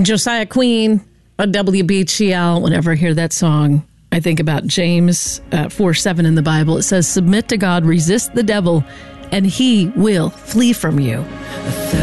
Josiah Queen on WBGL. Whenever I hear that song, I think about James 4:7 in the Bible. It says, submit to God, resist the devil, and he will flee from you.